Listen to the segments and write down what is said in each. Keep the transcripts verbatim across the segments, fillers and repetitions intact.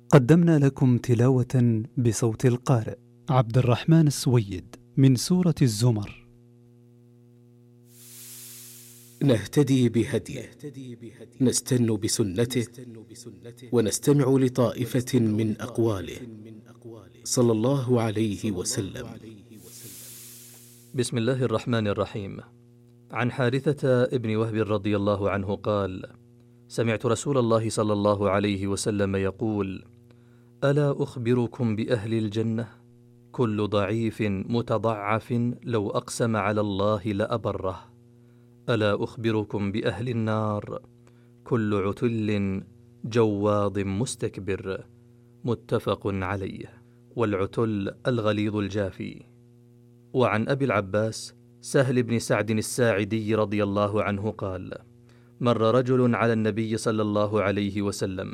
قدمنا لكم تلاوة بصوت القارئ عبد الرحمن السويد من سورة الزمر. نهتدي بهديه، نستن بسنته، ونستمع لطائفة من أقواله صلى الله عليه وسلم. بسم الله الرحمن الرحيم. عن حارثة ابن وهب رضي الله عنه قال: سمعت رسول الله صلى الله عليه وسلم يقول: ألا أخبركم بأهل الجنة؟ كل ضعيف متضعف لو أقسم على الله لأبره. ألا أخبركم بأهل النار؟ كل عتل جواض مستكبر. متفق عليه. والعتل الغليظ الجافي. وعن أبي العباس سهل بن سعد الساعدي رضي الله عنه قال: مر رجل على النبي صلى الله عليه وسلم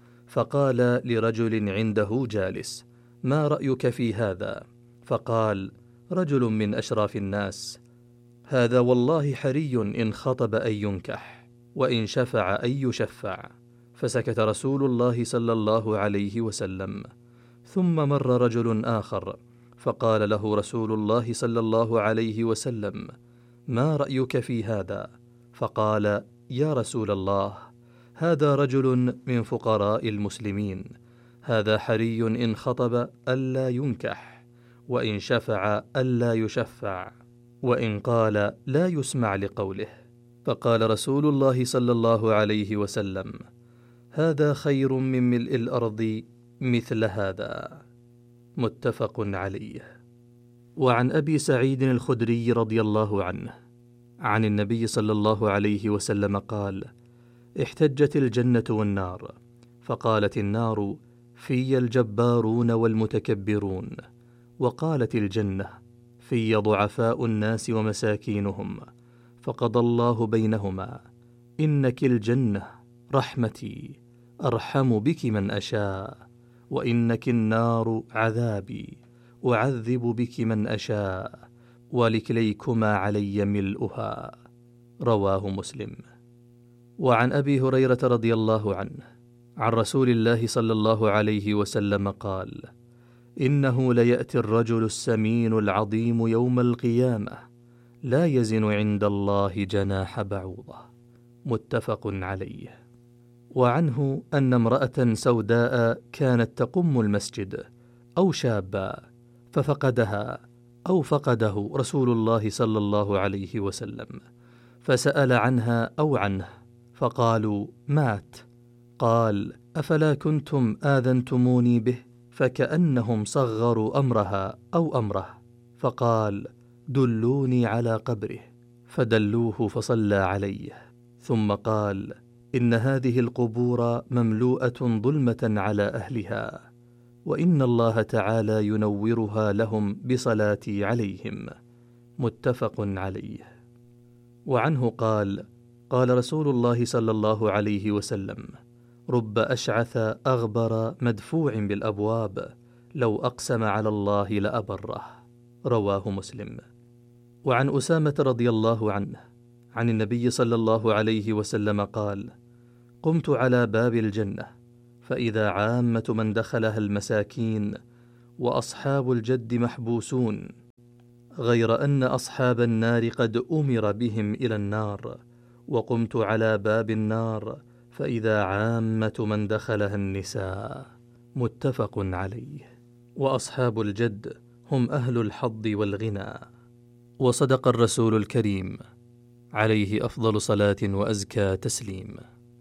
فقال لرجل عنده جالس: ما رأيك في هذا؟ فقال رجل من أشراف الناس: هذا والله حري إن خطب أن ينكح، وإن شفع أن يشفع. فسكت رسول الله صلى الله عليه وسلم. ثم مر رجل آخر فقال له رسول الله صلى الله عليه وسلم: ما رأيك في هذا؟ فقال: يا رسول الله، هذا رجل من فقراء المسلمين، هذا حري إن خطب ألا ينكح، وإن شفع ألا يشفع، وإن قال لا يسمع لقوله. فقال رسول الله صلى الله عليه وسلم: هذا خير من ملء الأرض مثل هذا. متفق عليه. وعن أبي سعيد الخدري رضي الله عنه عن النبي صلى الله عليه وسلم قال: احتجت الجنة والنار، فقالت النار: في الجبارون والمتكبرون. وقالت الجنة: في ضعفاء الناس ومساكينهم. فقضى الله بينهما: إنك الجنة رحمتي أرحم بك من أشاء، وإنك النار عذابي أعذب بك من أشاء، ولكليكما علي ملؤها. رواه مسلم. وعن أبي هريرة رضي الله عنه عن رسول الله صلى الله عليه وسلم قال: إنه ليأتي الرجل السمين العظيم يوم القيامة لا يزن عند الله جناح بعوضة. متفق عليه. وعنه أن امرأة سوداء كانت تقم المسجد أو شابا ففقدها أو فقده رسول الله صلى الله عليه وسلم، فسأل عنها أو عنه فقالوا: مات. قال: أفلا كنتم آذنتموني به؟ فكأنهم صغروا أمرها أو أمره. فقال: دلوني على قبره. فدلوه فصلى عليه. ثم قال: إن هذه القبور مملوءة ظلمة على أهلها، وإن الله تعالى ينورها لهم بصلاتي عليهم. متفق عليه. وعنه قال: قال رسول الله صلى الله عليه وسلم: رب أشعث أغبر مدفوع بالأبواب لو أقسم على الله لأبره. رواه مسلم. وعن أسامة رضي الله عنه عن النبي صلى الله عليه وسلم قال: قمت على باب الجنة فإذا عامة من دخلها المساكين، وأصحاب الجد محبوسون، غير أن أصحاب النار قد أمر بهم إلى النار، وقمت على باب النار فإذا عامة من دخلها النساء. متفق عليه. وأصحاب الجد هم أهل الحظ والغنى. وصدق الرسول الكريم عليه أفضل صلاة وأزكى تسليم.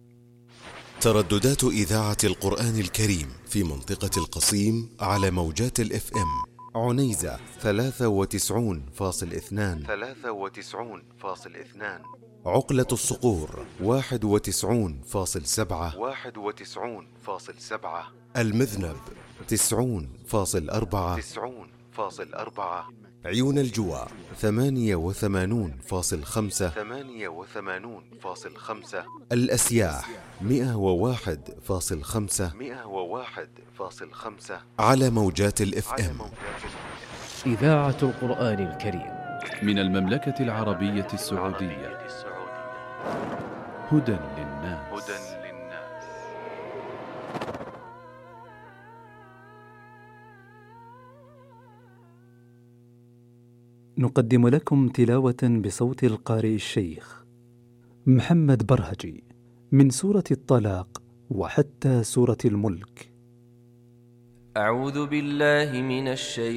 ترددات إذاعة القرآن الكريم في منطقة القصيم على موجات الإف إم: عنيزة ثلاثة وتسعون فاصل اثنان ثلاثة وتسعون فاصل اثنان، عقلة الصقور واحد وتسعون فاصل سبعة واحد وتسعون فاصل سبعة، المذنب تسعون فاصل أربعة تسعون فاصل أربعة، عيون الجوى ثمانية وثمانون فاصل خمسة ثمانية وثمانون فاصل خمسة، الأسياح مئة وواحد فاصل خمسة مئة وواحد فاصل خمسة على موجات الإف إم. إذاعة القرآن الكريم من المملكة العربية السعودية. هدى للناس. نقدم لكم تلاوة بصوت القارئ الشيخ محمد برهجي من سورة الطلاق وحتى سورة الملك. أعوذ بالله من الشيطان